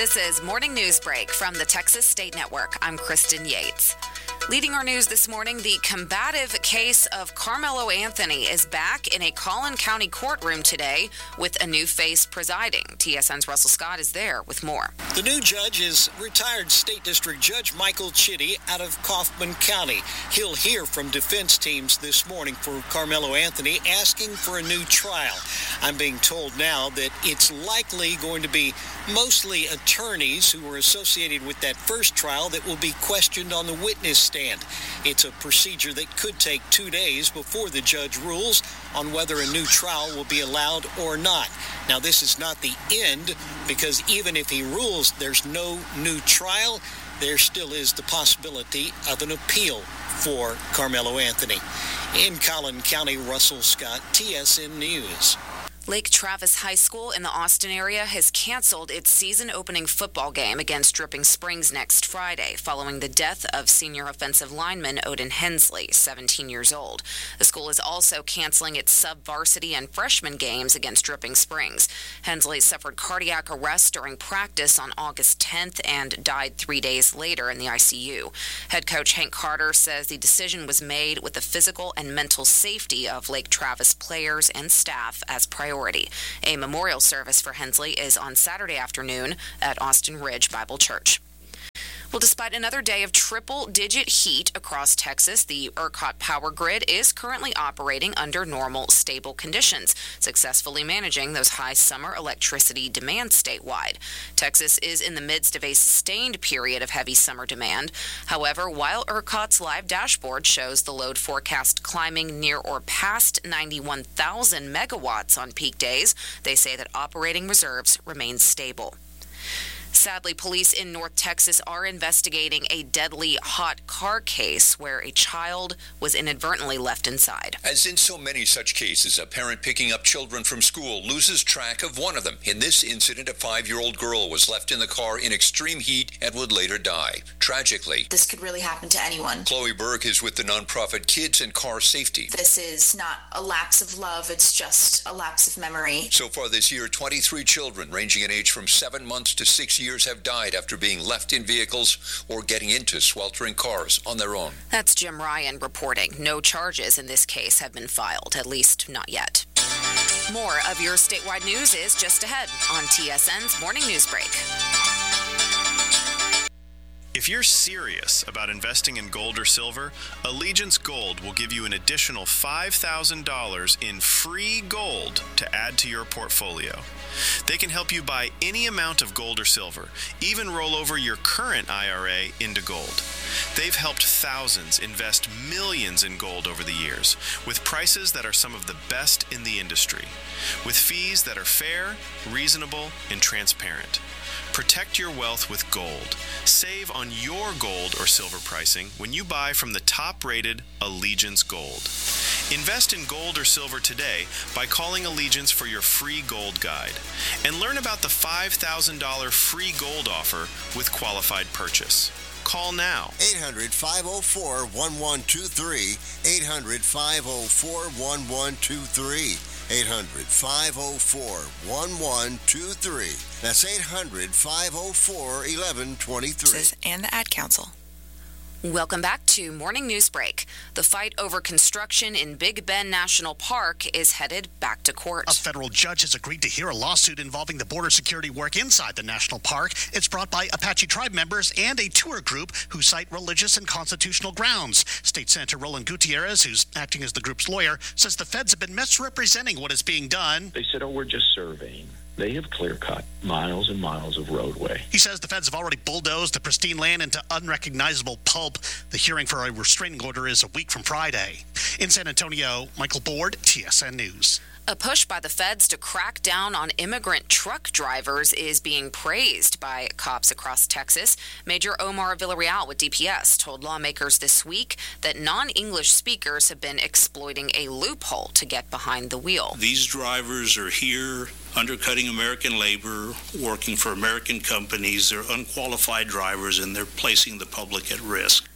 This is Morning News Break from the Texas State Network. I'm Kristen Yates. Leading our news this morning, the combative case of Carmelo Anthony is back in a Collin County courtroom today with a new face presiding. TSN's Russell Scott is there with more. The new judge is retired State District Judge Michael Chitty out of Kaufman County. He'll hear from defense teams this morning for Carmelo Anthony asking for a new trial. I'm being told now that it's likely going to be mostly attorneys who were associated with that first trial that will be questioned on the witness stand. It's a procedure that could take 2 days before the judge rules on whether a new trial will be allowed or not. Now, this is not the end, because even if he rules there's no new trial, there still is the possibility of an appeal for Carmelo Anthony. In Collin County, Russell Scott, TSN News. Lake Travis High School in the Austin area has canceled its season-opening football game against Dripping Springs next Friday, following the death of senior offensive lineman Odin Hensley, 17 years old. The school is also canceling its sub-varsity and freshman games against Dripping Springs. Hensley suffered cardiac arrest during practice on August 10th and died 3 days later in the ICU. Head coach Hank Carter says the decision was made with the physical and mental safety of Lake Travis players and staff as priority. A memorial service for Hensley is on Saturday afternoon at Austin Ridge Bible Church. Well, despite another day of triple-digit heat across Texas, the ERCOT power grid is currently operating under normal, stable conditions, successfully managing those high summer electricity demand statewide. Texas is in the midst of a sustained period of heavy summer demand. However, while ERCOT's live dashboard shows the load forecast climbing near or past 91,000 megawatts on peak days, they say that operating reserves remain stable. Sadly, police in North Texas are investigating a deadly hot car case where a child was inadvertently left inside. As in so many such cases, a parent picking up children from school loses track of one of them. In this incident, a 5-year-old girl was left in the car in extreme heat and would later die. Tragically, this could really happen to anyone. Chloe Berg is with the nonprofit Kids and Car Safety. This is not a lapse of love, it's just a lapse of memory. So far this year, 23 children ranging in age from 7 months to 6 years have died after being left in vehicles or getting into sweltering cars on their own. That's Jim Ryan reporting. No charges in this case have been filed, at least not yet. More of your statewide news is just ahead on TSN's Morning News Break. If you're serious about investing in gold or silver, Allegiance Gold will give you an additional $5,000 in free gold to add to your portfolio. They can help you buy any amount of gold or silver, even roll over your current IRA into gold. They've helped thousands invest millions in gold over the years, with prices that are some of the best in the industry, with fees that are fair, reasonable, and transparent. Protect your wealth with gold. Save on your gold or silver pricing when you buy from the top-rated Allegiance Gold. Invest in gold or silver today by calling Allegiance for your free gold guide. And learn about the $5,000 free gold offer with qualified purchase. Call now. 800-504-1123. 800-504-1123. 800-504-1123. That's 800-504-1123. And the Ad Council. Welcome back to Morning News Break. The fight over construction in Big Bend National Park is headed back to court. A federal judge has agreed to hear a lawsuit involving the border security work inside the national park. It's brought by Apache tribe members and a tour group who cite religious and constitutional grounds. State Senator Roland Gutierrez, who's acting as the group's lawyer, says the feds have been misrepresenting what is being done. They said, we're just surveying. They have clear-cut miles and miles of roadway. He says the feds have already bulldozed the pristine land into unrecognizable pulp. The hearing for a restraining order is a week from Friday. In San Antonio, Michael Board, TSN News. A push by the feds to crack down on immigrant truck drivers is being praised by cops across Texas. Major Omar Villarreal with DPS told lawmakers this week that non-English speakers have been exploiting a loophole to get behind the wheel. These drivers are here undercutting American labor, working for American companies. They're unqualified drivers, and they're placing the public at risk.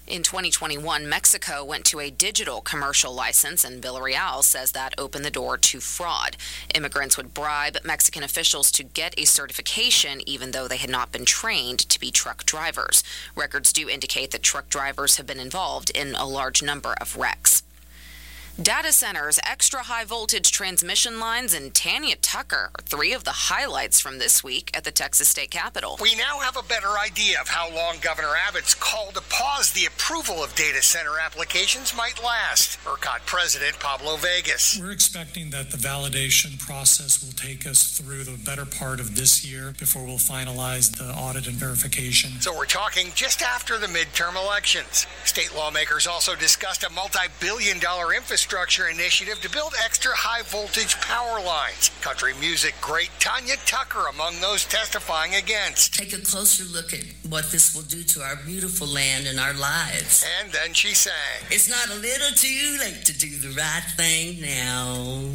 In 2021, Mexico went to a digital commercial license, and Villarreal says that opened the door to fraud. Immigrants would bribe Mexican officials to get a certification, even though they had not been trained to be truck drivers. Records do indicate that truck drivers have been involved in a large number of wrecks. Data centers, extra high voltage transmission lines, and Tanya Tucker are three of the highlights from this week at the Texas State Capitol. We now have a better idea of how long Governor Abbott's call to pause the approval of data center applications might last. ERCOT President Pablo Vegas. We're expecting that the validation process will take us through the better part of this year before we'll finalize the audit and verification. So we're talking just after the midterm elections. State lawmakers also discussed a multi-billion-dollar infrastructure initiative to build extra high-voltage power lines. Country music great Tanya Tucker among those testifying against. Take a closer look at what this will do to our beautiful land and our lives. And then she sang. It's not a little too late to do the right thing now.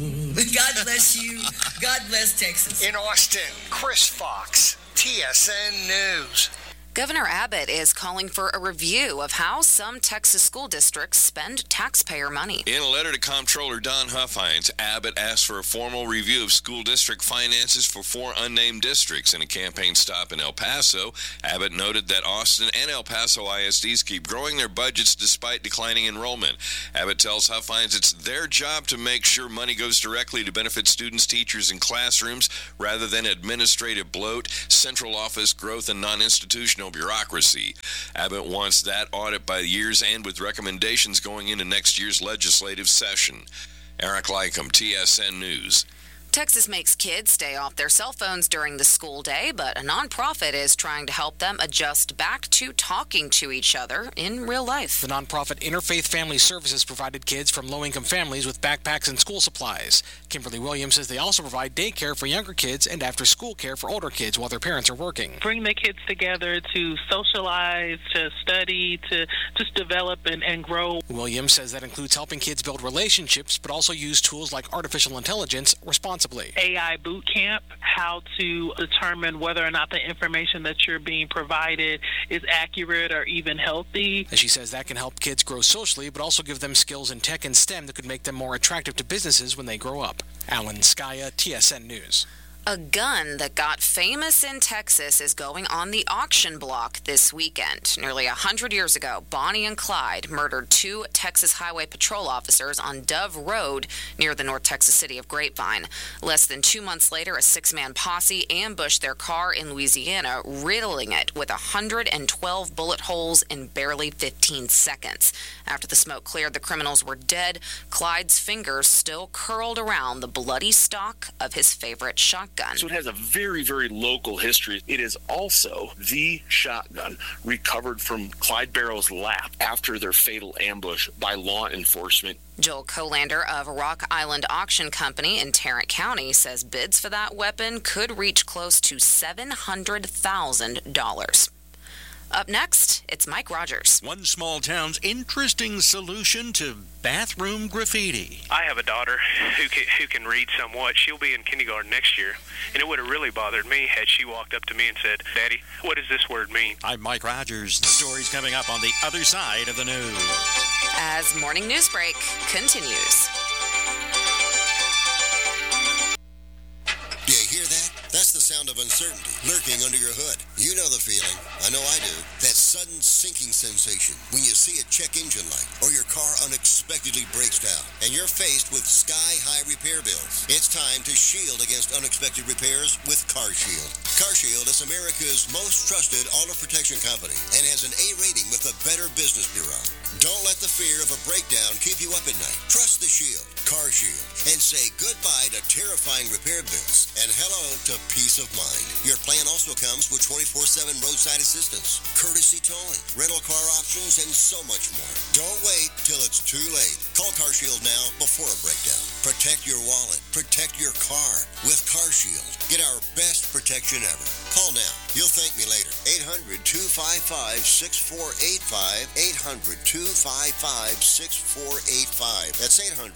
God bless you. God bless Texas. In Austin, Chris Fox, TSN News. Governor Abbott is calling for a review of how some Texas school districts spend taxpayer money. In a letter to Comptroller Don Huffines, Abbott asked for a formal review of school district finances for 4 unnamed districts. In a campaign stop in El Paso, Abbott noted that Austin and El Paso ISDs keep growing their budgets despite declining enrollment. Abbott tells Huffines it's their job to make sure money goes directly to benefit students, teachers, and classrooms rather than administrative bloat, central office growth, and non-institutional bureaucracy. Abbott wants that audit by year's end with recommendations going into next year's legislative session. Eric Lycum, TSN News. Texas makes kids stay off their cell phones during the school day, but a nonprofit is trying to help them adjust back to talking to each other in real life. The nonprofit Interfaith Family Services provided kids from low-income families with backpacks and school supplies. Kimberly Williams says they also provide daycare for younger kids and after-school care for older kids while their parents are working. Bring the kids together to socialize, to study, to just develop and grow. Williams says that includes helping kids build relationships, but also use tools like artificial intelligence responsibly. AI boot camp, how to determine whether or not the information that you're being provided is accurate or even healthy. And she says that can help kids grow socially, but also give them skills in tech and STEM that could make them more attractive to businesses when they grow up. Alan Skaya, TSN News. A gun that got famous in Texas is going on the auction block this weekend. Nearly 100 years ago, Bonnie and Clyde murdered 2 Texas Highway Patrol officers on Dove Road near the North Texas city of Grapevine. Less than 2 months later, a 6-man posse ambushed their car in Louisiana, riddling it with 112 bullet holes in barely 15 seconds. After the smoke cleared, the criminals were dead. Clyde's fingers still curled around the bloody stock of his favorite shotgun. So it has a very, very local history. It is also the shotgun recovered from Clyde Barrow's lap after their fatal ambush by law enforcement. Joel Colander of Rock Island Auction Company in Tarrant County says bids for that weapon could reach close to $700,000. Up next, it's Mike Rogers. One small town's interesting solution to bathroom graffiti. I have a daughter who can read somewhat. She'll be in kindergarten next year, and it would have really bothered me had she walked up to me and said, "Daddy, what does this word mean?" I'm Mike Rogers. The story's coming up on the other side of the news. As Morning News Break continues. Do you hear that? That's the sound of uncertainty lurking under your hood. You know the feeling. I know I do. That sudden sinking sensation when you see a check engine light or your car unexpectedly breaks down and you're faced with sky-high repair bills. It's time to shield against unexpected repairs with CarShield. CarShield is America's most trusted auto protection company and has an A rating with the Better Business Bureau. Don't let the fear of a breakdown keep you up at night. Trust the Shield, CarShield, and say goodbye to terrifying repair bills and hello to peace of mind. Your plan also comes with 24/7 roadside assistance, courtesy towing, rental car options, and so much more. Don't wait till it's too late. Call CarShield now before a breakdown. Protect your wallet. Protect your car with CarShield. Get our best protection ever. Call now. You'll thank me later. 800-255-6485. 800-255-6485. That's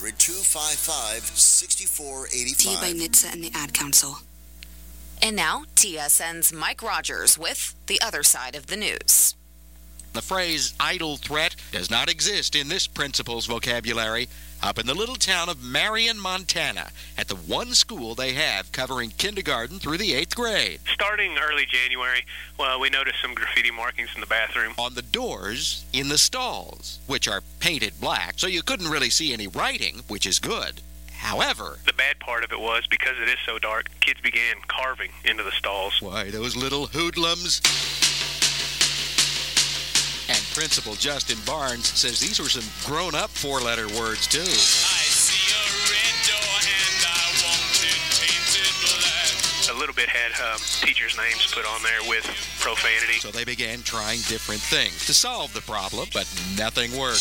800-255-6485. To you by NHTSA and the Ad Council. And now, TSN's Mike Rogers with the other side of the news. The phrase idle threat does not exist in this principal's vocabulary. Up in the little town of Marion, Montana, at the one school they have covering kindergarten through the 8th grade. Starting early January, we noticed some graffiti markings in the bathroom. On the doors in the stalls, which are painted black, so you couldn't really see any writing, which is good. However, the bad part of it was, because it is so dark, kids began carving into the stalls. Why, those little hoodlums. And Principal Justin Barnes says these were some grown-up four-letter words, too. I see a red door and I want it painted black. A little bit had teachers' names put on there with profanity. So they began trying different things to solve the problem, but nothing worked.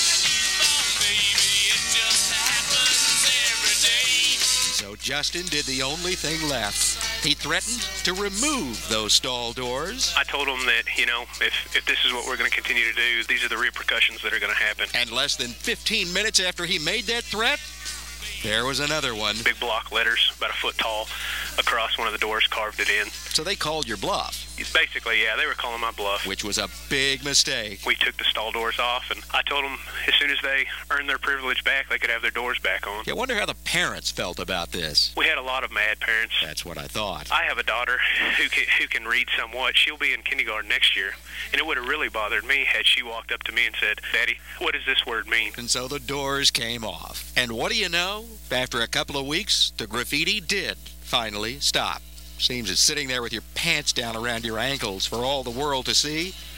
So Justin did the only thing left. He threatened to remove those stall doors. I told him that, if this is what we're going to continue to do, these are the repercussions that are going to happen. And less than 15 minutes after he made that threat, there was another one. Big block letters, about a foot tall, across one of the doors, carved it in. So they called your bluff. Basically, yeah, they were calling my bluff. Which was a big mistake. We took the stall doors off, and I told them as soon as they earned their privilege back, they could have their doors back on. I wonder how the parents felt about this. We had a lot of mad parents. That's what I thought. I have a daughter who can read somewhat. She'll be in kindergarten next year, and it would have really bothered me had she walked up to me and said, "Daddy, what does this word mean?" And so the doors came off. And what do you know? After a couple of weeks, the graffiti did finally stop. Seems it's sitting there with your pants down around your ankles for all the world to see.